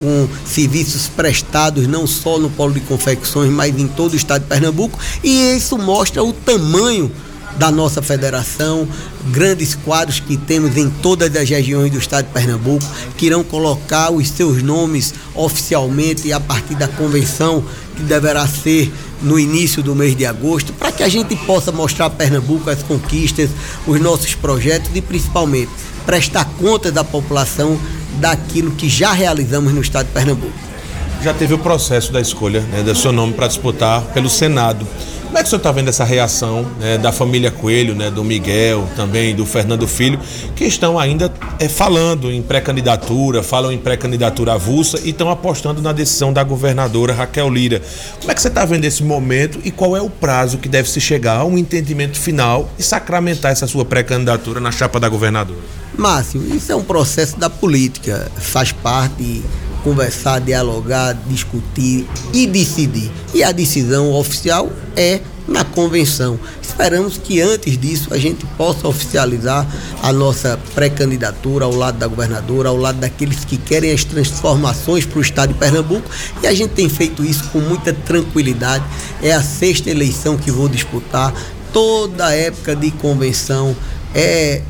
com serviços prestados não só no polo de confecções, mas em todo o estado de Pernambuco, e isso mostra o tamanho da nossa federação, grandes quadros que temos em todas as regiões do estado de Pernambuco, que irão colocar os seus nomes oficialmente a partir da convenção que deverá ser no início do mês de agosto, para que a gente possa mostrar a Pernambuco as conquistas, os nossos projetos e principalmente prestar conta da população daquilo que já realizamos no estado de Pernambuco. Já teve o processo da escolha, né, do seu nome para disputar pelo Senado. Como é que o senhor está vendo essa reação, né, da família Coelho, né, do Miguel, também do Fernando Filho, que estão ainda falando em pré-candidatura, falam em pré-candidatura avulsa e estão apostando na decisão da governadora Raquel Lira. Como é que você está vendo esse momento e qual é o prazo que deve se chegar a um entendimento final e sacramentar essa sua pré-candidatura na chapa da governadora? Márcio, isso é um processo da política, faz parte conversar, dialogar, discutir e decidir. E a decisão oficial é na convenção. Esperamos que antes disso a gente possa oficializar a nossa pré-candidatura ao lado da governadora, ao lado daqueles que querem as transformações para o estado de Pernambuco, e a gente tem feito isso com muita tranquilidade. É a 6ª eleição que vou disputar. Toda época de convenção é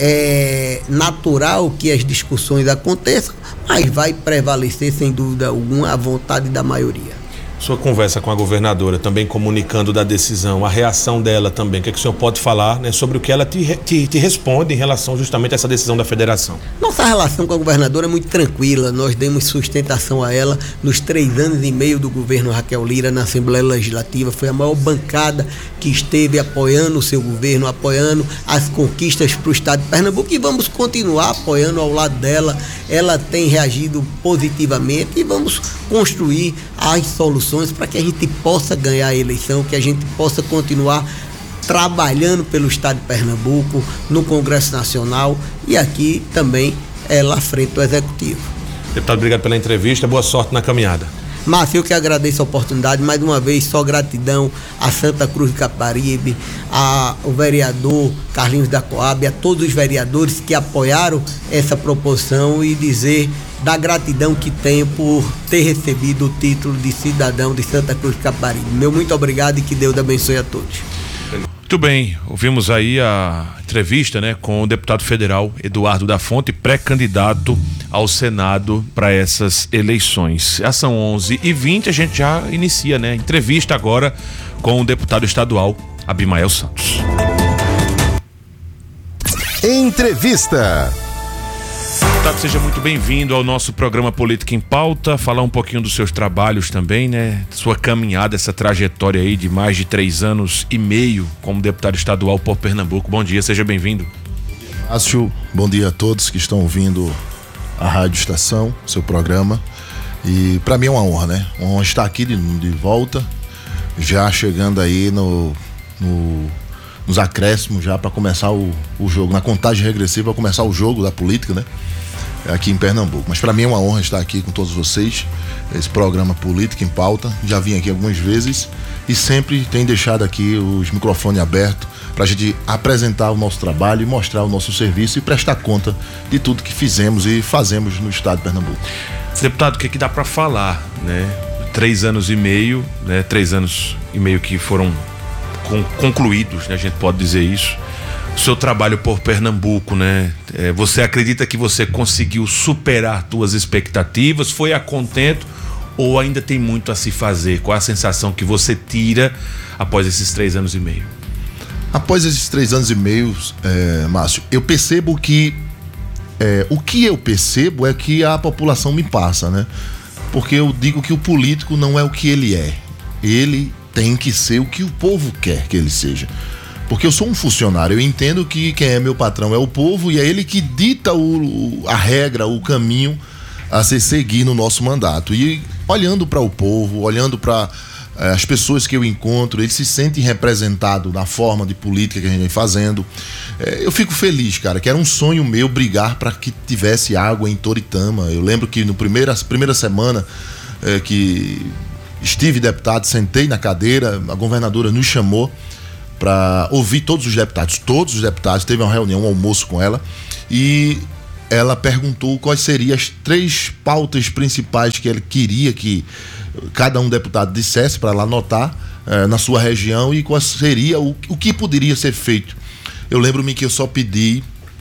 natural que as discussões aconteçam, mas vai prevalecer sem dúvida alguma a vontade da maioria. Sua conversa com a governadora, também comunicando da decisão, a reação dela também, o que o senhor pode falar, né, sobre o que ela te responde em relação justamente a essa decisão da federação? Nossa relação com a governadora é muito tranquila. Nós demos sustentação a ela nos 3 anos e meio do governo Raquel Lira na Assembleia Legislativa. Foi a maior bancada que esteve apoiando o seu governo, apoiando as conquistas para o estado de Pernambuco, e vamos continuar apoiando ao lado dela. Ela tem reagido positivamente e vamos construir as soluções para que a gente possa ganhar a eleição, que a gente possa continuar trabalhando pelo estado de Pernambuco, no Congresso Nacional e aqui também lá à frente do Executivo. Deputado, obrigado pela entrevista, boa sorte na caminhada. Márcio, eu que agradeço a oportunidade, mais uma vez só gratidão a Santa Cruz de Caparibe, ao vereador Carlinhos da Coab, a todos os vereadores que apoiaram essa proposição, e dizer da gratidão que tenho por ter recebido o título de cidadão de Santa Cruz de Caparibe. Meu muito obrigado e que Deus abençoe a todos. Muito bem, ouvimos aí a entrevista, né, com o deputado federal Eduardo da Fonte, pré-candidato ao Senado para essas eleições. Já são 11h20, a gente já inicia, né, entrevista agora com o deputado estadual Abimael Santos. Entrevista. Deputado, seja muito bem-vindo ao nosso programa Política em Pauta, falar um pouquinho dos seus trabalhos também, né? Sua caminhada, essa trajetória aí de mais de 3 anos e meio como deputado estadual por Pernambuco. Bom dia, seja bem-vindo. Márcio, bom dia a todos que estão ouvindo a Rádio Estação, seu programa. E para mim é uma honra, né? Uma honra estar aqui de volta, já chegando aí nos acréscimos já para começar o jogo, na contagem regressiva para começar o jogo da política, né? Aqui em Pernambuco. Mas para mim é uma honra estar aqui com todos vocês, esse programa Política em Pauta. Já vim aqui algumas vezes e sempre tem deixado aqui os microfones abertos para a gente apresentar o nosso trabalho e mostrar o nosso serviço e prestar conta de tudo que fizemos e fazemos no estado de Pernambuco. Deputado, o que dá para falar, né? 3 anos e meio, né? 3 anos e meio que foram concluídos, né? A gente pode dizer isso. O seu trabalho por Pernambuco, né? Você acredita que você conseguiu superar suas expectativas? Foi a contento ou ainda tem muito a se fazer? Qual a sensação que você tira após esses 3 anos e meio? Após esses 3 anos e meio, Márcio, eu percebo que o que eu percebo é que a população me passa, né? Porque eu digo que o político não é o que ele é. Ele tem que ser o que o povo quer que ele seja. Porque eu sou um funcionário, eu entendo que quem é meu patrão é o povo e é ele que dita a regra, o caminho a se seguir no nosso mandato. E olhando para o povo, olhando para as pessoas que eu encontro, eles se sentem representados na forma de política que a gente vem fazendo. Eu fico feliz, cara, que era um sonho meu brigar para que tivesse água em Toritama. Eu lembro que na primeira semana que estive deputado, sentei na cadeira, a governadora nos chamou para ouvir todos os deputados, teve uma reunião, um almoço com ela, e ela perguntou quais seriam as 3 pautas principais que ele queria que cada um deputado dissesse para lá anotar na sua região e qual seria o que poderia ser feito. Eu lembro-me que eu só pedi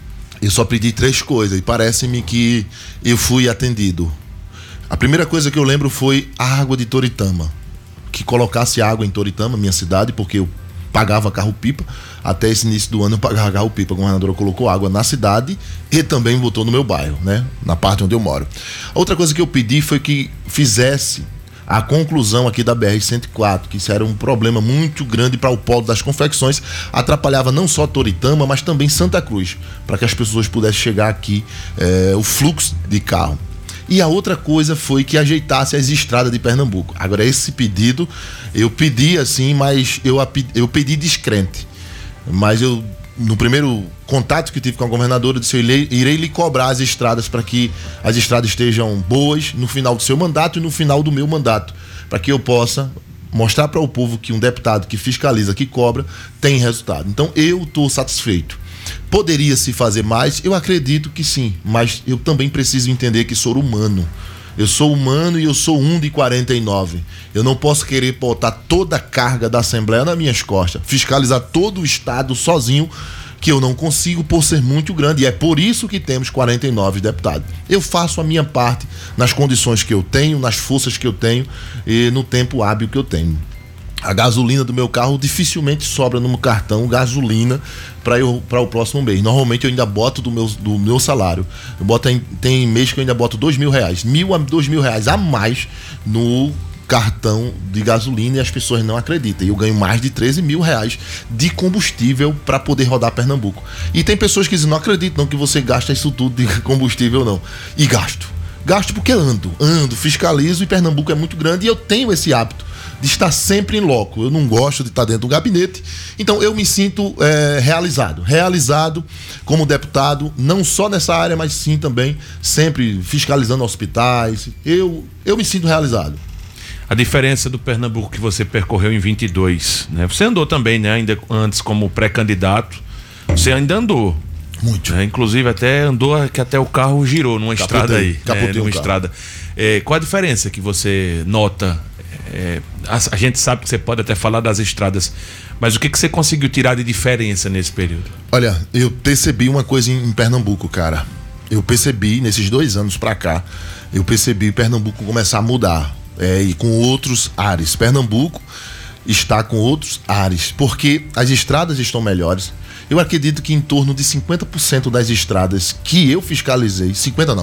3 coisas e parece-me que eu fui atendido. A primeira coisa que eu lembro foi a água de Toritama, que colocasse água em Toritama, minha cidade, porque eu pagava carro-pipa. Até esse início do ano eu pagava carro-pipa. A governadora colocou água na cidade e também botou no meu bairro, né? Na parte onde eu moro. A outra coisa que eu pedi foi que fizesse a conclusão aqui da BR-104, que isso era um problema muito grande para o polo das confecções, atrapalhava não só Toritama, mas também Santa Cruz, para que as pessoas pudessem chegar aqui, o fluxo de carro. E a outra coisa foi que ajeitasse as estradas de Pernambuco. Agora, esse pedido, eu pedi assim, mas eu pedi descrente. Mas no primeiro contato que tive com a governadora, eu disse: eu irei lhe cobrar as estradas para que as estradas estejam boas no final do seu mandato e no final do meu mandato, para que eu possa mostrar para o povo que um deputado que fiscaliza, que cobra, tem resultado. Então, eu estou satisfeito. Poderia se fazer mais? Eu acredito que sim, mas eu também preciso entender que sou humano. Eu sou humano e eu sou um de 49. Eu não posso querer botar toda a carga da Assembleia nas minhas costas, fiscalizar todo o Estado sozinho, que eu não consigo por ser muito grande. E é por isso que temos 49 deputados. Eu faço a minha parte nas condições que eu tenho, nas forças que eu tenho e no tempo hábil que eu tenho. A gasolina do meu carro dificilmente sobra no cartão gasolina para o próximo mês. Normalmente eu ainda boto do meu salário. Tem mês que eu ainda boto R$2.000, R$1.000 a R$2.000 a mais no cartão de gasolina, e as pessoas não acreditam. Eu ganho mais de R$13.000 de combustível para poder rodar Pernambuco. E tem pessoas que dizem: não acreditam que você gasta isso tudo de combustível, não. E gasto porque ando, fiscalizo, e Pernambuco é muito grande e eu tenho esse hábito de estar sempre em loco. Eu não gosto de estar dentro do gabinete, então eu me sinto realizado como deputado, não só nessa área, mas sim também sempre fiscalizando hospitais. Eu me sinto realizado. A diferença do Pernambuco que você percorreu em 22, né? Você andou também, né? Ainda antes como pré-candidato, você ainda andou. Muito. Inclusive andou que até o carro girou numa estrada aí. Numa estrada. Qual a diferença que você nota? A gente sabe que você pode até falar das estradas, mas o que você conseguiu tirar de diferença nesse período? Olha, eu percebi uma coisa em Pernambuco, cara. Eu percebi nesses 2 anos pra cá, Pernambuco começar a mudar, e com outros ares. Pernambuco está com outros ares, porque as estradas estão melhores. Eu acredito que em torno de 50% das estradas que eu fiscalizei,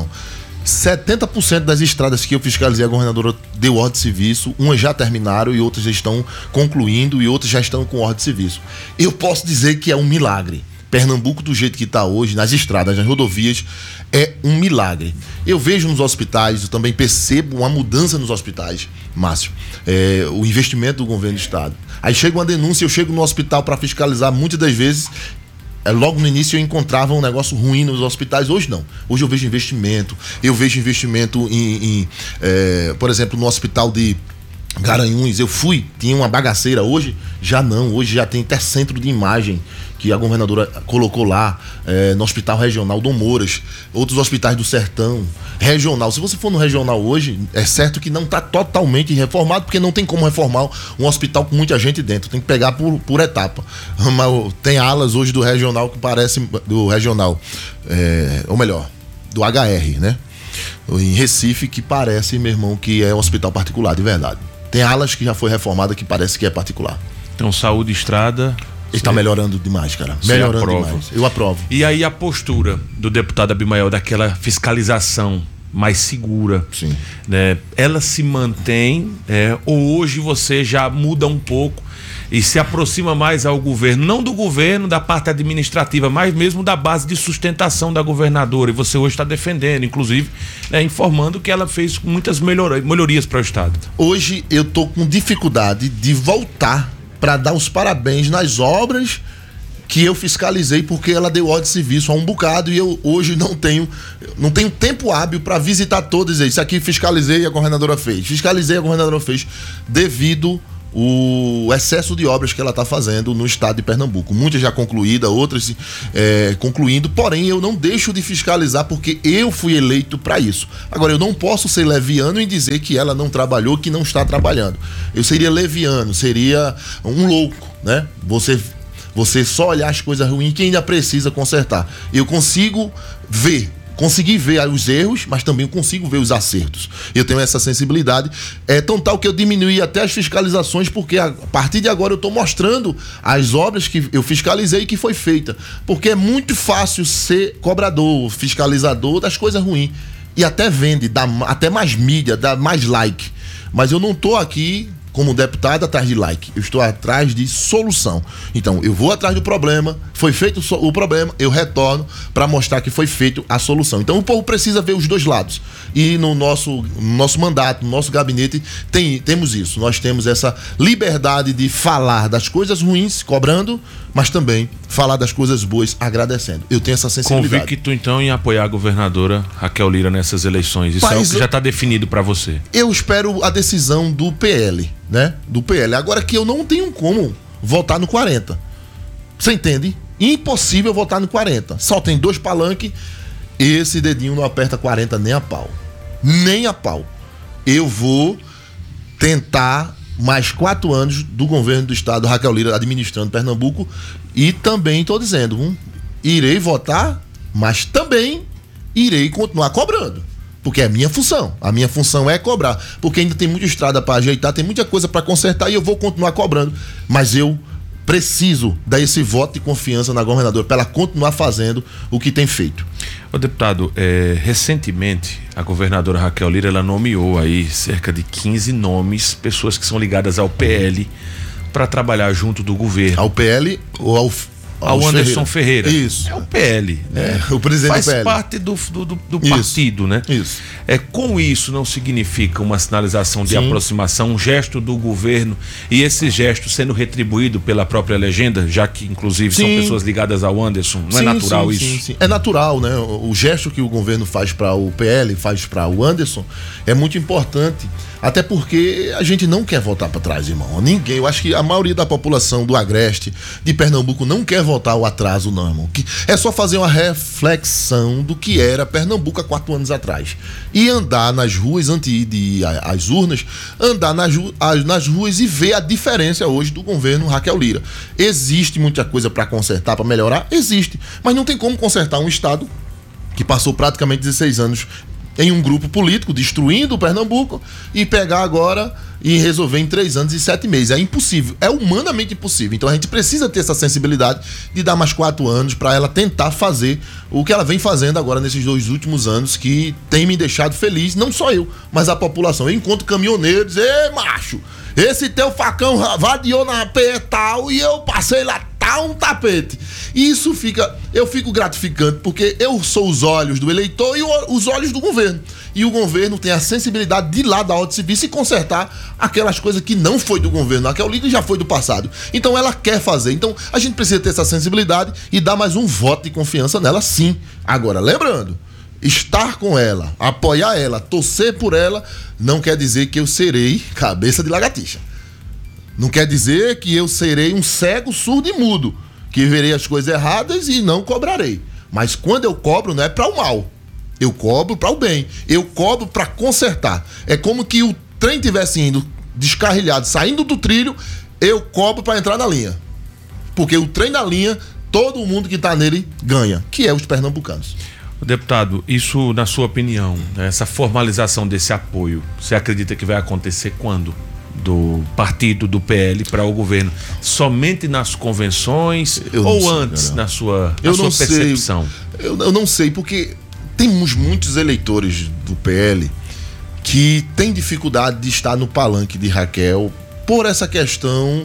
70% das estradas que eu fiscalizei, a governadora deu ordem de serviço. Umas já terminaram e outras já estão concluindo, e outras já estão com ordem de serviço. Eu posso dizer que é um milagre. Pernambuco, do jeito que está hoje, nas estradas, nas rodovias, é um milagre. Eu vejo nos hospitais, eu também percebo uma mudança nos hospitais, Márcio. O investimento do governo do estado. Aí chega uma denúncia, eu chego no hospital para fiscalizar, muitas das vezes, logo no início eu encontrava um negócio ruim nos hospitais. Hoje não. Hoje eu vejo investimento. Eu vejo investimento por exemplo, no hospital de Garanhuns. Tinha uma bagaceira. Hoje já não. Hoje já tem até centro de imagem que a governadora colocou lá, no Hospital Regional Dom Moras, outros hospitais do Sertão, regional. Se você for no regional hoje, é certo que não está totalmente reformado, porque não tem como reformar um hospital com muita gente dentro, tem que pegar por etapa. Mas tem alas hoje do regional que parece do regional, ou melhor, do HR, né? Em Recife, que parece, meu irmão, que é um hospital particular, de verdade. Tem alas que já foi reformada que parece que é particular. Então, saúde, estrada... Está melhorando demais, cara. Melhorando demais. Eu aprovo. E aí a postura do deputado Abimael, daquela fiscalização mais segura, sim, né? Ela se mantém, ou hoje você já muda um pouco e se aproxima mais ao governo, não do governo, da parte administrativa, mas mesmo da base de sustentação da governadora, e você hoje está defendendo, inclusive, informando que ela fez muitas melhorias para o estado. Hoje eu estou com dificuldade de voltar para dar os parabéns nas obras que eu fiscalizei, porque ela deu ordem de serviço a um bocado e eu hoje não tenho tempo hábil para visitar todas. Isso aqui fiscalizei e a governadora fez. Devido o excesso de obras que ela está fazendo no estado de Pernambuco. Muitas já concluídas, outras concluindo, porém eu não deixo de fiscalizar porque eu fui eleito para isso. Agora, eu não posso ser leviano e dizer que ela não trabalhou, que não está trabalhando. Eu seria leviano, seria um louco, né? Você só olhar as coisas ruins que ainda precisa consertar. Eu consegui ver os erros, mas também consigo ver os acertos. Eu tenho essa sensibilidade. É tão tal que eu diminuí até as fiscalizações, porque a partir de agora eu estou mostrando as obras que eu fiscalizei e que foi feita. Porque é muito fácil ser cobrador, fiscalizador das coisas ruins. E até vende, dá até mais mídia, dá mais like. Mas eu não estou aqui como deputado atrás de like, eu estou atrás de solução. Então eu vou atrás do problema, foi feito o problema, eu retorno para mostrar que foi feito a solução. Então o povo precisa ver os dois lados, e no nosso mandato, no nosso gabinete temos isso, nós temos essa liberdade de falar das coisas ruins, cobrando, mas também falar das coisas boas, agradecendo. Eu tenho essa sensibilidade. Convicto então em apoiar a governadora Raquel Lira nessas eleições, isso é o que já está definido para você? Eu espero a decisão do PL, né? Do PL. Agora que eu não tenho como votar no 40. Você entende? Impossível votar no 40. Só tem 2 palanques. Esse dedinho não aperta 40 nem a pau. Nem a pau. Eu vou tentar mais 4 anos do governo do estado, Raquel Lira administrando Pernambuco, e também estou dizendo, irei votar, mas também irei continuar cobrando. Porque é a minha função. A minha função é cobrar. Porque ainda tem muita estrada para ajeitar, tem muita coisa para consertar e eu vou continuar cobrando. Mas eu preciso dar esse voto de confiança na governadora para ela continuar fazendo o que tem feito. Ô deputado, recentemente a governadora Raquel Lira ela nomeou aí cerca de 15 nomes, pessoas que são ligadas ao PL para trabalhar junto do governo. Ao PL ou ao Anderson Ferreira. Isso. É o PL, né? O presidente faz do PL. parte do partido, né? Isso. Com isso não significa uma sinalização de aproximação, um gesto do governo, e esse gesto sendo retribuído pela própria legenda, já que inclusive são pessoas ligadas ao Anderson, não é natural isso? Sim. É natural, né? O gesto que o governo faz para o PL, faz para o Anderson, é muito importante. Até porque a gente não quer voltar para trás, irmão. Ninguém, eu acho que a maioria da população do Agreste, de Pernambuco, não quer voltar ao atraso, não, irmão. É só fazer uma reflexão do que era Pernambuco há 4 anos atrás. E andar nas ruas, antes de ir às urnas, andar nas ruas e ver a diferença hoje do governo Raquel Lira. Existe muita coisa para consertar, para melhorar? Existe. Mas não tem como consertar um estado que passou praticamente 16 anos em um grupo político, destruindo o Pernambuco, e pegar agora e resolver em 3 anos e 7 meses. É impossível, é humanamente impossível. Então a gente precisa ter essa sensibilidade de dar mais 4 anos para ela tentar fazer o que ela vem fazendo agora nesses 2 últimos anos, que tem me deixado feliz, não só eu, mas a população. Eu encontro caminhoneiros, macho, esse teu facão vadiou na tal e eu passei lá, um tapete. E isso eu fico gratificante, porque eu sou os olhos do eleitor e os olhos do governo. E o governo tem a sensibilidade de ir lá da ordem civil e consertar aquelas coisas que não foi do governo. Aquela Lira já foi do passado. Então ela quer fazer. Então a gente precisa ter essa sensibilidade e dar mais um voto de confiança nela, sim. Agora, lembrando, estar com ela, apoiar ela, torcer por ela, não quer dizer que eu serei cabeça de lagartixa. Não quer dizer que eu serei um cego, surdo e mudo, que verei as coisas erradas e não cobrarei. Mas quando eu cobro, não é para o mal. Eu cobro para o bem. Eu cobro para consertar. É como que o trem estivesse indo descarrilhado, saindo do trilho, eu cobro para entrar na linha. Porque o trem na linha, todo mundo que está nele ganha, que é os pernambucanos. Deputado, isso, na sua opinião, né, essa formalização desse apoio, você acredita que vai acontecer quando? Do partido, do PL para o governo, somente nas convenções ou antes, na sua percepção? Eu não sei, porque temos muitos eleitores do PL que têm dificuldade de estar no palanque de Raquel por essa questão,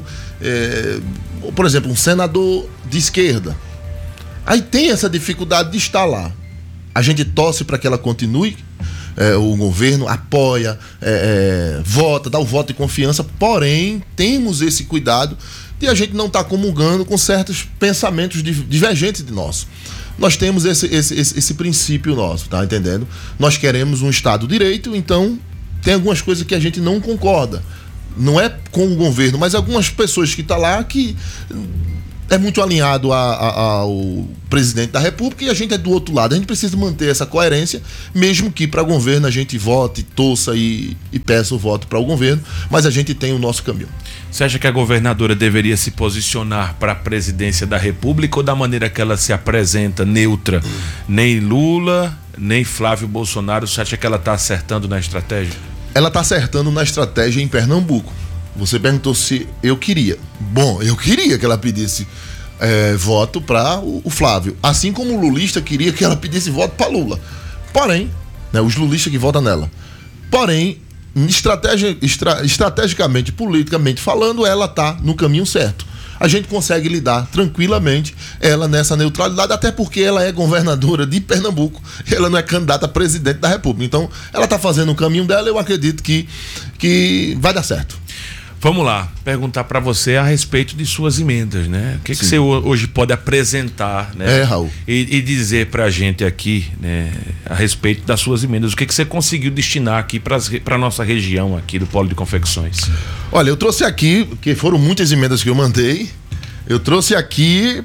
por exemplo, um senador de esquerda. Aí tem essa dificuldade de estar lá. A gente torce para que ela continue, o governo apoia, vota, dá o voto de confiança, porém temos esse cuidado de a gente não estar comungando com certos pensamentos divergentes de nós. Nós temos esse princípio nosso, tá entendendo? Nós queremos um Estado de Direito, então tem algumas coisas que a gente não concorda. não é com o governo, mas algumas pessoas que estão lá que é muito alinhado ao presidente da República, e a gente é do outro lado. A gente precisa manter essa coerência, mesmo que para o governo a gente vote, torça e peça o voto para o governo, mas a gente tem o nosso caminho. Você acha que a governadora deveria se posicionar para a presidência da República, ou da maneira que ela se apresenta, neutra? Nem Lula, nem Flávio Bolsonaro, você acha que ela está acertando na estratégia? Ela está acertando na estratégia em Pernambuco. Você perguntou se eu queria. Bom, eu queria que ela pedisse voto para o Flávio. Assim como o lulista queria que ela pedisse voto para Lula. Porém, né, os lulistas que votam nela. Porém, estrategicamente, politicamente falando, ela está no caminho certo. A gente consegue lidar tranquilamente ela nessa neutralidade, até porque ela é governadora de Pernambuco, ela não é candidata a presidente da República. Então, ela está fazendo o caminho dela, eu acredito que vai dar certo. Vamos lá, perguntar para você a respeito de suas emendas, né? O que você hoje pode apresentar, né? Raul. E dizer pra gente aqui, né, a respeito das suas emendas. O que você conseguiu destinar aqui para nossa região aqui do Polo de Confecções? Olha, eu trouxe aqui, porque foram muitas emendas que eu mandei, eu trouxe aqui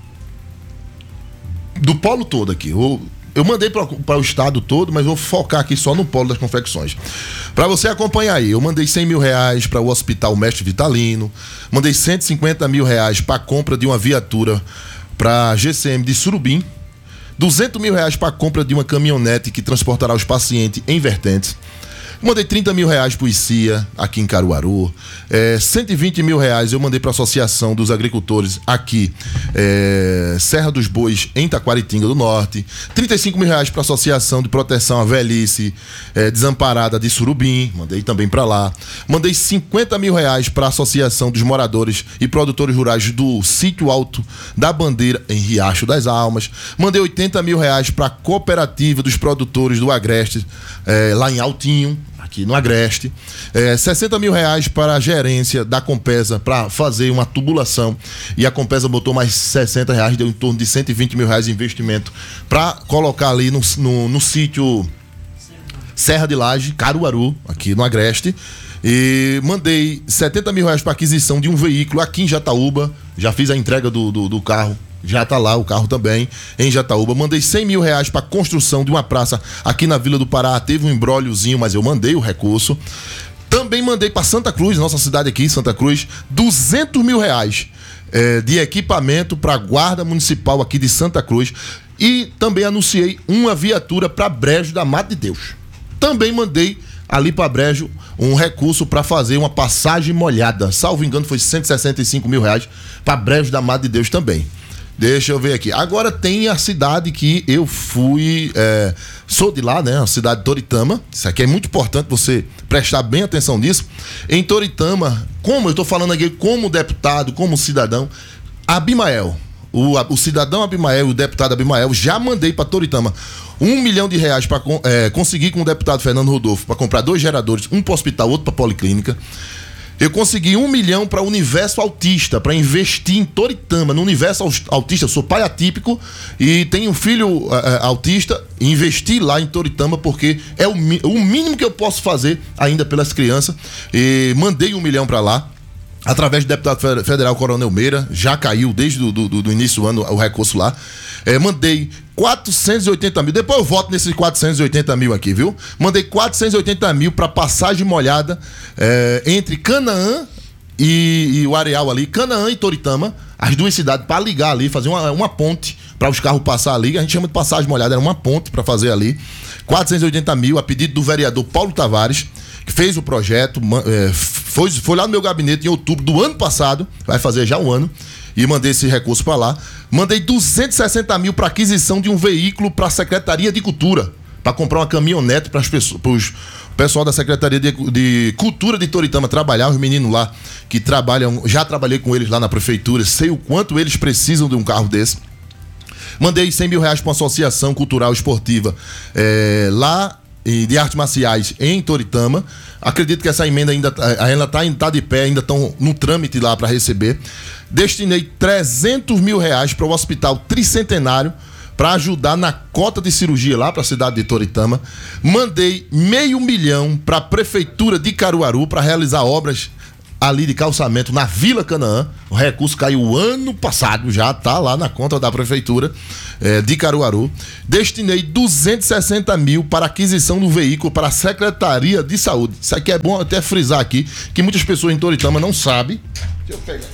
do polo todo aqui. Eu mandei para o estado todo, mas vou focar aqui só no Polo das Confecções. Para você acompanhar aí, eu mandei R$100 mil para o Hospital Mestre Vitalino, mandei R$150 mil para a compra de uma viatura para a GCM de Surubim, R$200 mil para a compra de uma caminhonete que transportará os pacientes em vertentes. Mandei R$30 mil pro ICIA, aqui em Caruaru. R$120 mil eu mandei para a Associação dos Agricultores aqui, Serra dos Bois, em Taquaritinga do Norte. R$35 mil para a Associação de Proteção à Velhice Desamparada de Surubim, mandei também para lá. Mandei R$50 mil para a Associação dos Moradores e Produtores Rurais do Sítio Alto da Bandeira, em Riacho das Almas. Mandei R$80 mil para a Cooperativa dos Produtores do Agreste, lá em Altinho, aqui no Agreste. R$60 mil para a gerência da Compesa para fazer uma tubulação, e a Compesa botou mais R$60, deu em torno de R$120 mil de investimento para colocar ali no sítio Serra de Laje, Caruaru, aqui no Agreste. E mandei R$70 mil para aquisição de um veículo aqui em Jataúba. Já fiz a entrega do carro, já tá lá o carro também, em Jataúba. Mandei R$100 mil para a construção de uma praça aqui na Vila do Pará. Teve um embróliozinho, mas eu mandei o recurso. Também mandei para Santa Cruz, nossa cidade aqui, Santa Cruz, R$200 mil de equipamento para a Guarda Municipal aqui de Santa Cruz. E também anunciei uma viatura para Brejo da Mata de Deus. Também mandei ali para Brejo um recurso para fazer uma passagem molhada. Salvo engano, foi R$165 mil para Brejo da Mata de Deus também. Deixa eu ver aqui. Agora tem a cidade que eu fui, sou de lá, né? A cidade de Toritama. Isso aqui é muito importante você prestar bem atenção nisso. Em Toritama, como eu estou falando aqui como deputado, como cidadão, Abimael, o cidadão Abimael e o deputado Abimael, já mandei para Toritama R$1 milhão para conseguir com o deputado Fernando Rodolfo para comprar 2 geradores, um para o hospital, outro para a policlínica. Eu consegui R$1 milhão para o Universo Autista, para investir em Toritama, no Universo Autista. Eu sou pai atípico e tenho um filho autista, e investi lá em Toritama porque é o mínimo que eu posso fazer ainda pelas crianças. E mandei R$1 milhão para lá, através do deputado federal Coronel Meira. Já caiu desde do início do ano o recurso lá. Mandei 480 mil, depois eu voto nesses 480 mil aqui, viu? Mandei 480 mil para passagem molhada entre Canaã e o areal ali, Canaã e Toritama, as duas cidades, para ligar ali, fazer uma ponte para os carros passar ali. A gente chama de passagem molhada, era uma ponte para fazer ali. 480 mil a pedido do vereador Paulo Tavares, que fez o projeto, foi lá no meu gabinete em outubro do ano passado, vai fazer já um ano, e mandei esse recurso para lá. Mandei 260 mil para aquisição de um veículo para a Secretaria de Cultura, para comprar uma caminhonete para o pessoal da Secretaria de Cultura de Toritama trabalhar, os meninos lá que trabalham, já trabalhei com eles lá na prefeitura, sei o quanto eles precisam de um carro desse. Mandei R$100 mil para uma associação cultural esportiva lá de artes marciais em Toritama. Acredito que essa emenda ainda está de pé, ainda estão no trâmite lá para receber. Destinei R$300 mil para o Hospital Tricentenário, para ajudar na cota de cirurgia lá para a cidade de Toritama. Mandei R$500 mil para a Prefeitura de Caruaru para realizar obras ali de calçamento na Vila Canaã. O recurso caiu ano passado, já tá lá na conta da prefeitura de Caruaru. Destinei 260 mil para aquisição do veículo para a Secretaria de Saúde. Isso aqui é bom até frisar aqui, que muitas pessoas em Toritama não sabem. Deixa eu pegar.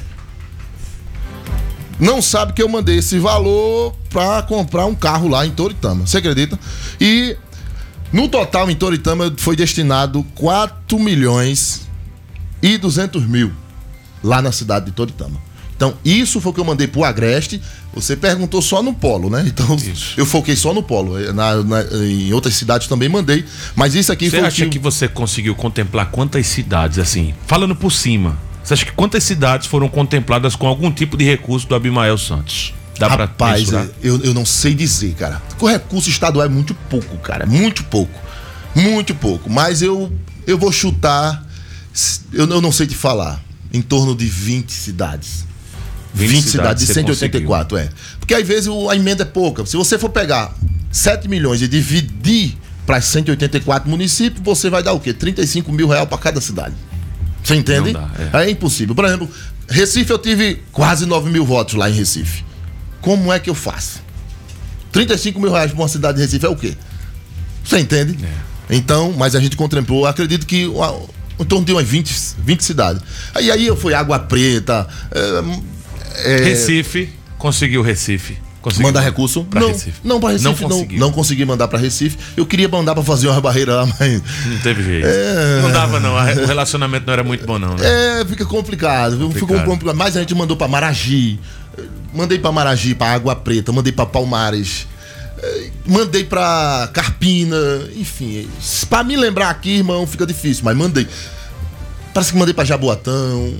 Não sabe que eu mandei esse valor para comprar um carro lá em Toritama. Você acredita? E no total em Toritama foi destinado 4 milhões e 200 mil lá na cidade de Toritama. Então, isso foi o que eu mandei pro Agreste. Você perguntou só no Polo, né? Então, isso. Eu foquei só no Polo. Em outras cidades também mandei. Mas isso aqui foi. Você acha que você conseguiu contemplar quantas cidades, assim, falando por cima? Você acha que quantas cidades foram contempladas com algum tipo de recurso do Abimael Santos? Dá pra Rapaz, eu não sei dizer, cara. O recurso estadual é muito pouco, cara. Muito pouco. Muito pouco. Mas eu vou chutar. Eu não sei te falar. Em torno de 20 cidades. 20 cidades de 184, conseguiu. Porque às vezes a emenda é pouca. Se você for pegar 7 milhões e dividir para 184 municípios, você vai dar o quê? 35 mil reais para cada cidade. Você entende? Não dá, é impossível. Por exemplo, Recife, eu tive quase 9 mil votos lá em Recife. Como é que eu faço? 35 mil reais para uma cidade de Recife é o quê? Você entende? Então, mas a gente contemplou, acredito que em torno de umas 20 cidades. Aí eu fui Água Preta. Recife, conseguiu Recife. Mandar recurso? Pra Recife. Não, para Recife não consegui mandar para Recife. Eu queria mandar para fazer uma barreira lá, mas não teve jeito. Não dava não, o relacionamento não era muito bom não, né? Fica complicado. Ficou complicado. Mas a gente mandou para Maragi. Mandei para Maragi, para Água Preta, mandei para Palmares. Mandei pra Carpina, enfim. Pra me lembrar aqui, irmão, fica difícil, mas mandei. Parece que mandei pra Jaboatão.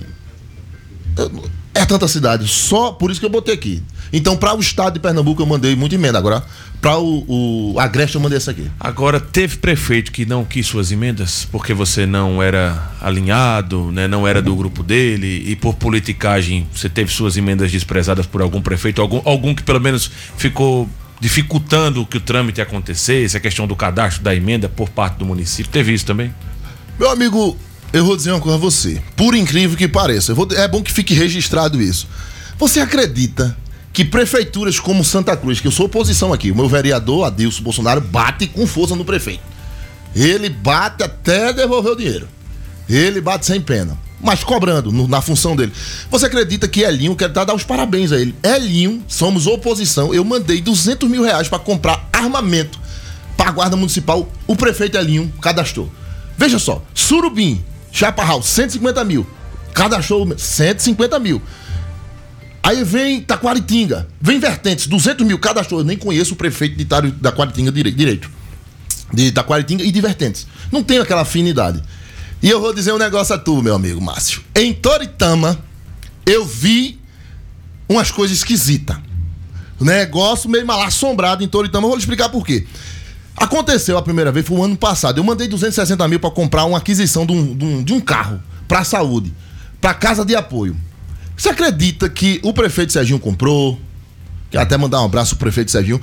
É tanta cidade, só por isso que eu botei aqui. Então, para o estado de Pernambuco, eu mandei muita emenda. Agora, para o Agreste, eu mandei essa aqui. Agora, teve prefeito que não quis suas emendas porque você não era alinhado, né? Não era do grupo dele, e por politicagem você teve suas emendas desprezadas por algum prefeito, algum que pelo menos ficou dificultando que o trâmite acontecesse, a questão do cadastro da emenda por parte do município. Teve isso também? Meu amigo, eu vou dizer uma coisa a você. Por incrível que pareça, é bom que fique registrado isso. Você acredita que prefeituras como Santa Cruz, que eu sou oposição aqui, o meu vereador Adilson Bolsonaro bate com força no prefeito. Ele bate até devolver o dinheiro. Ele bate sem pena, mas cobrando na função dele. Você acredita que Elinho, quero dar os parabéns a ele. Elinho, somos oposição, eu mandei 200 mil reais para comprar armamento para a Guarda Municipal, o prefeito Elinho cadastrou. Veja só, Surubim, Chaparral, 150 mil, cadastrou 150 mil. Aí vem Taquaritinga, vem Vertentes, 200 mil, cadastrou. Eu nem conheço o prefeito de Taquaritinga direito. De Taquaritinga e de Vertentes. Não tenho aquela afinidade. E eu vou dizer um negócio a tu, meu amigo Márcio. Em Toritama, eu vi umas coisas esquisitas. Negócio meio mal assombrado em Toritama. Eu vou lhe explicar por quê. Aconteceu a primeira vez, foi o ano passado. Eu mandei 260 mil para comprar uma aquisição de um carro para a saúde, para casa de apoio. Você acredita que o prefeito Serginho comprou? Quero até mandar um abraço pro prefeito Serginho.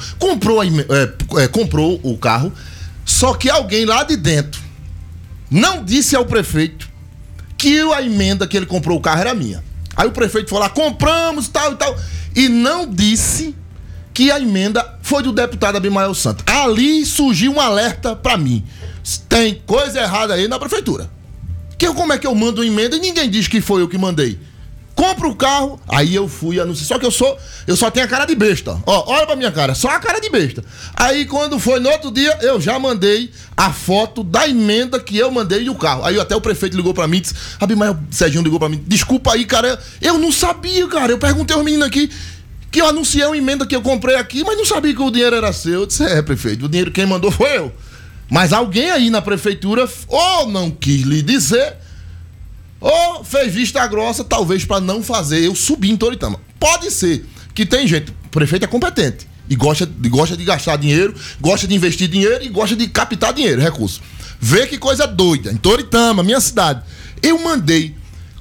Comprou o carro, só que alguém lá de dentro não disse ao prefeito que a emenda que ele comprou o carro era minha. Aí o prefeito falou lá, compramos, tal e tal, e não disse que a emenda foi do deputado Abimael Santos. Ali surgiu um alerta pra mim. Tem coisa errada aí na prefeitura. Como é que eu mando uma emenda e ninguém diz que foi eu que mandei? Compro o carro, aí eu fui anunciar. Só que eu só tenho a cara de besta. Ó, olha pra minha cara, só a cara de besta. Aí quando foi no outro dia, eu já mandei a foto da emenda que eu mandei do carro. Aí até o prefeito ligou pra mim, disse, Abimael Serginho ligou pra mim, desculpa aí, cara, eu não sabia, cara. Eu perguntei aos meninos aqui que eu anunciei uma emenda que eu comprei aqui, mas não sabia que o dinheiro era seu. Eu disse, prefeito, o dinheiro quem mandou foi eu. Mas alguém aí na prefeitura ou não quis lhe dizer, ou fez vista grossa, talvez para não fazer eu subir em Toritama. Pode ser que tem gente, o prefeito é competente e gosta de gastar dinheiro, gosta de investir dinheiro e gosta de captar dinheiro, recurso. Vê que coisa doida. Em Toritama, minha cidade, eu mandei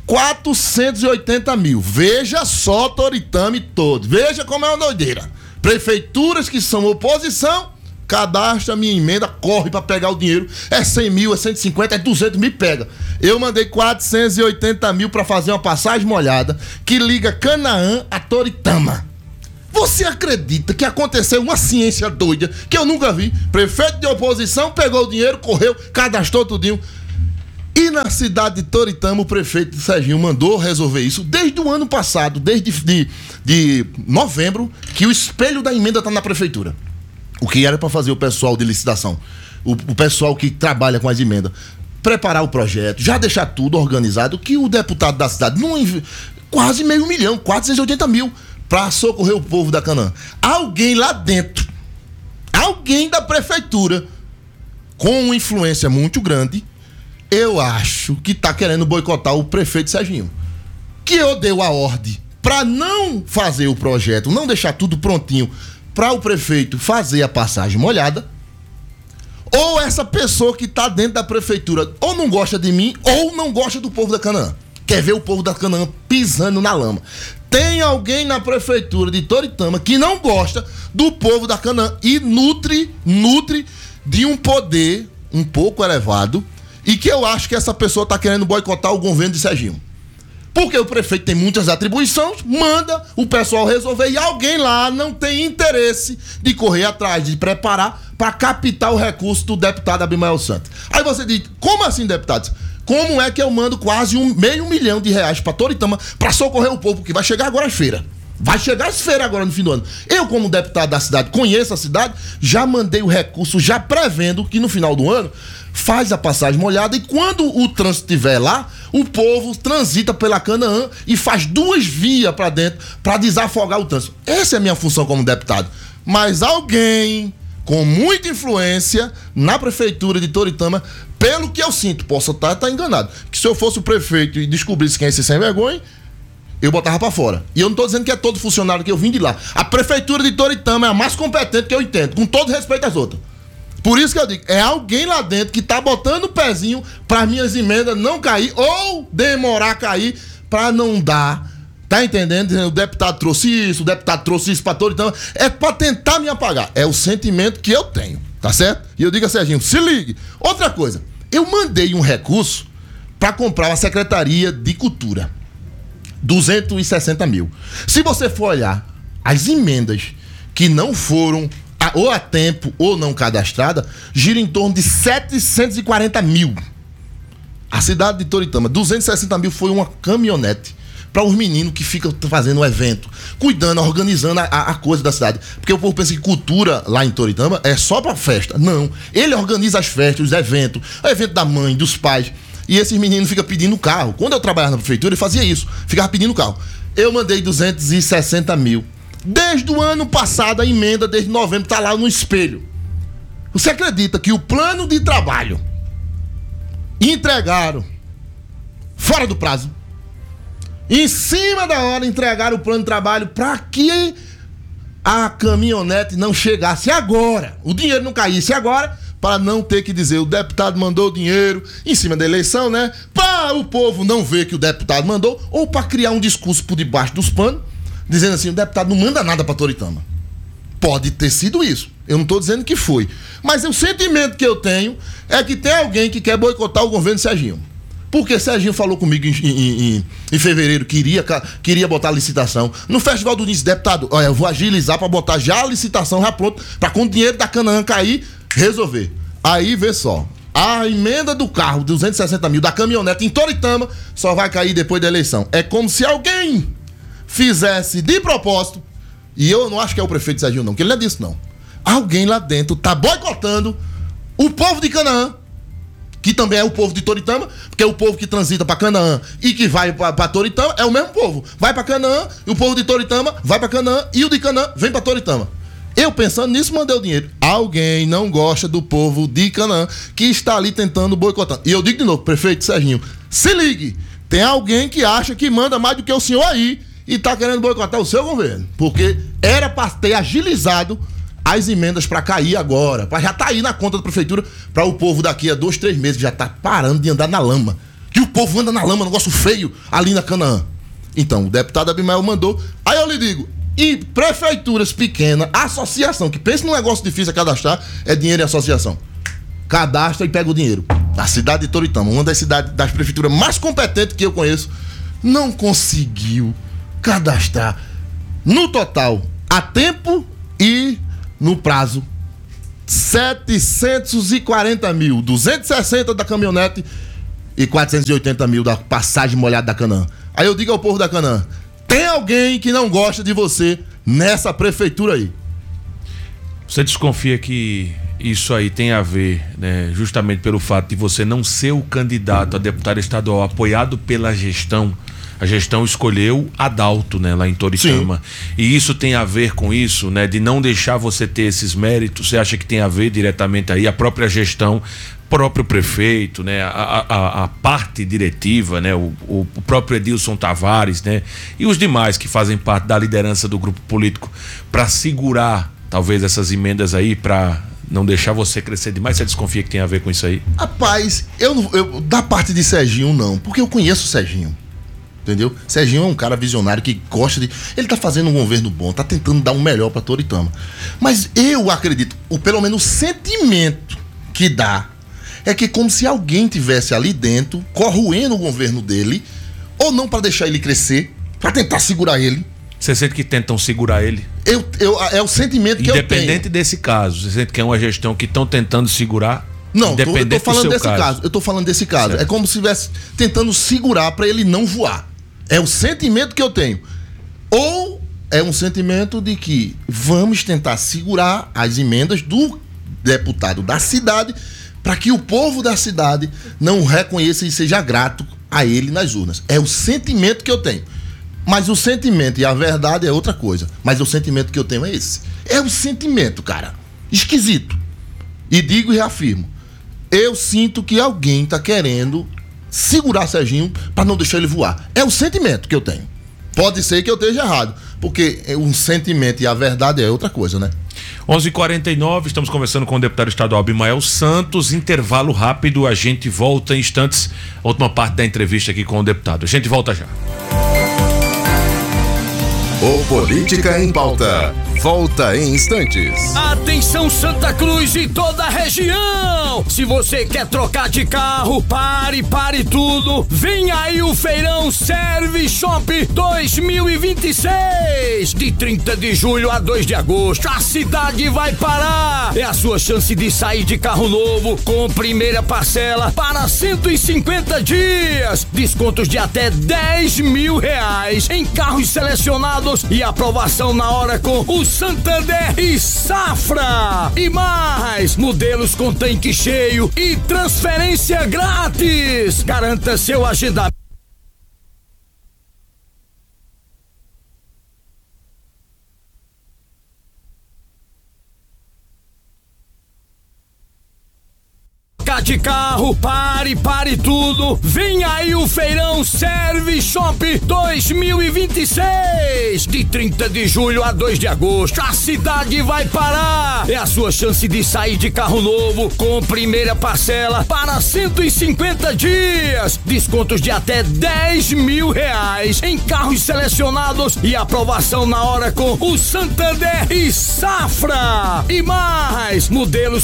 480 mil. Veja só Toritama e todo. Veja como é uma doideira. Prefeituras que são oposição cadastra minha emenda, corre pra pegar o dinheiro. É 100 mil, é 150, é 200 mil, pega. Eu mandei 480 mil pra fazer uma passagem molhada que liga Canaã a Toritama. Você acredita que aconteceu uma ciência doida que eu nunca vi? Prefeito de oposição pegou o dinheiro, correu, cadastrou tudinho. E na cidade de Toritama, o prefeito de Serginho mandou resolver isso desde o ano passado, desde de novembro, que o espelho da emenda está na prefeitura. O que era para fazer o pessoal de licitação, o pessoal que trabalha com as emendas, preparar o projeto, já deixar tudo organizado, que o deputado da cidade, quase $500 mil, 480 mil, para socorrer o povo da Canaã. Alguém lá dentro, alguém da prefeitura, com uma influência muito grande, eu acho que tá querendo boicotar o prefeito Serginho, que eu dei a ordem para não fazer o projeto, não deixar tudo prontinho para o prefeito fazer a passagem molhada. Ou essa pessoa que tá dentro da prefeitura ou não gosta de mim ou não gosta do povo da Canaã, quer ver o povo da Canaã pisando na lama. Tem alguém na prefeitura de Toritama que não gosta do povo da Canaã e nutre de um poder um pouco elevado, e que eu acho que essa pessoa está querendo boicotar o governo de Serginho. Porque o prefeito tem muitas atribuições, manda o pessoal resolver, e alguém lá não tem interesse de correr atrás, de preparar para captar o recurso do deputado Abimael Santos. Aí você diz, como assim, deputados? Como é que eu mando quase R$500 mil para Toritama para socorrer o povo? Porque vai chegar agora as feiras. Vai chegar as feiras agora no fim do ano. Eu, como deputado da cidade, conheço a cidade, já mandei o recurso, já prevendo que no final do ano faz a passagem molhada, e quando o trânsito estiver lá, o povo transita pela Canaã e faz 2 vias para dentro para desafogar o trânsito. Essa é a minha função como deputado. Mas alguém com muita influência na prefeitura de Toritama, pelo que eu sinto, posso estar enganado, que se eu fosse o prefeito e descobrisse quem é esse sem vergonha, eu botava pra fora. E eu não tô dizendo que é todo funcionário que eu vim de lá. A prefeitura de Toritama é a mais competente que eu entendo, com todo respeito às outras. Por isso que eu digo, é alguém lá dentro que tá botando o pezinho para minhas emendas não cair ou demorar a cair para não dar. Tá entendendo? O deputado trouxe isso para Toritama. É para tentar me apagar. É o sentimento que eu tenho, tá certo? E eu digo a Serginho, se ligue. Outra coisa, eu mandei um recurso para comprar uma Secretaria de Cultura. 260 mil. Se você for olhar as emendas que não foram ou a tempo ou não cadastrada, gira em torno de 740 mil. A cidade de Toritama, 260 mil foi uma caminhonete para os meninos que ficam fazendo o evento, cuidando, organizando a coisa da cidade. Porque o povo pensa que cultura lá em Toritama é só para festa. Não. Ele organiza as festas, os eventos, o evento da mãe, dos pais. E esses meninos ficam pedindo carro. Quando eu trabalhava na prefeitura, ele fazia isso. Ficava pedindo carro. Eu mandei 260 mil. Desde o ano passado, a emenda, desde novembro, está lá no espelho. Você acredita que o plano de trabalho entregaram fora do prazo? Em cima da hora, entregaram o plano de trabalho para que a caminhonete não chegasse agora. O dinheiro não caísse agora, para não ter que dizer o deputado mandou o dinheiro em cima da eleição, né? Para o povo não ver que o deputado mandou, ou para criar um discurso por debaixo dos panos, dizendo assim, o deputado não manda nada para Toritama. Pode ter sido isso. Eu não estou dizendo que foi. Mas o sentimento que eu tenho é que tem alguém que quer boicotar o governo de Serginho. Porque Serginho falou comigo em fevereiro que queria botar a licitação. No Festival do Unísio, deputado, olha, eu vou agilizar para botar já a licitação já pronto, para quando o dinheiro da Canaã cair, resolver. Aí, vê só, a emenda do carro, 260 mil, da caminhonete em Toritama, só vai cair depois da eleição. É como se alguém fizesse de propósito, e eu não acho que é o prefeito Serginho não, que ele não é disso não. Alguém lá dentro tá boicotando o povo de Canaã, que também é o povo de Toritama, porque é o povo que transita para Canaã e que vai para Toritama, é o mesmo povo. Vai para Canaã, e o povo de Toritama vai para Canaã, e o de Canaã vem para Toritama. Eu, pensando nisso, mandei o dinheiro. Alguém não gosta do povo de Canaã que está ali tentando boicotar. E eu digo de novo, prefeito Serginho, se ligue, tem alguém que acha que manda mais do que o senhor aí e está querendo boicotar o seu governo. Porque era para ter agilizado as emendas para cair agora, para já estar aí na conta da prefeitura, para o povo daqui a 2, 3 meses já tá parando de andar na lama. Que o povo anda na lama, negócio feio ali na Canaã. Então, o deputado Abimael mandou. Aí eu lhe digo, E prefeituras pequenas, associação, que pensa num negócio difícil a cadastrar, é dinheiro e associação. Cadastra e pega o dinheiro. A cidade de Toritama, uma das cidades, das prefeituras mais competentes que eu conheço, não conseguiu cadastrar no total, a tempo e no prazo, 740 mil, 260 da caminhonete e 480 mil da passagem molhada da Canaã. Aí eu digo ao povo da Canaã, tem alguém que não gosta de você nessa prefeitura aí? Você desconfia que isso aí tem a ver, né, justamente pelo fato de você não ser o candidato a deputado estadual apoiado pela gestão? A gestão escolheu Adalto, né, lá em Toritama. Sim. E isso tem a ver com isso, né, de não deixar você ter esses méritos? Você acha que tem a ver diretamente aí a própria gestão, próprio prefeito, né, a parte diretiva, né, o próprio Edilson Tavares, né, e os demais que fazem parte da liderança do grupo político para segurar talvez essas emendas aí, para não deixar você crescer demais? Você desconfia que tem a ver com isso aí? Rapaz, eu da parte de Serginho não, porque eu conheço o Serginho. Entendeu? Serginho é um cara visionário que gosta de... Ele tá fazendo um governo bom, tá tentando dar o melhor pra Toritama. Mas eu acredito, ou pelo menos o sentimento que dá, é que como se alguém tivesse ali dentro, corroendo o governo dele, ou não pra deixar ele crescer, pra tentar segurar ele. Você sente que tentam segurar ele? É o sentimento que eu tenho. Independente desse caso, você sente que é uma gestão que estão tentando segurar? Não, eu tô falando desse caso. Eu tô falando desse caso. Certo. É como se estivesse tentando segurar pra ele não voar. É o sentimento que eu tenho. Ou é um sentimento de que vamos tentar segurar as emendas do deputado da cidade para que o povo da cidade não o reconheça e seja grato a ele nas urnas. É o sentimento que eu tenho. Mas o sentimento e a verdade é outra coisa. Mas o sentimento que eu tenho é esse. É o sentimento, cara. Esquisito. E digo e reafirmo. Eu sinto que alguém tá querendo segurar Serginho para não deixar ele voar. É o sentimento que eu tenho. Pode ser que eu esteja errado, porque um sentimento e a verdade é outra coisa, né? 11h49, estamos conversando com o deputado estadual Abimael Santos. Intervalo rápido, a gente volta em instantes. A última parte da entrevista aqui com o deputado. A gente volta já. O Política em Pauta volta em instantes. Atenção Santa Cruz e toda a região! Se você quer trocar de carro, pare tudo. Vem aí o Feirão Service Shop 2026. De 30 de julho a 2 de agosto, a cidade vai parar. É a sua chance de sair de carro novo com primeira parcela para 150 dias. Descontos de até R$10.000 em carros selecionados e aprovação na hora com o Santander e Safra. E mais, modelos com tanque cheio e transferência grátis. Garanta seu agendamento. De carro, pare tudo. Vem aí o Feirão Service Shop 2026. De 30 de julho a 2 de agosto, a cidade vai parar. É a sua chance de sair de carro novo com primeira parcela para 150 dias. Descontos de até R$10.000 em carros selecionados e aprovação na hora com o Santander e Safra. E mais, modelos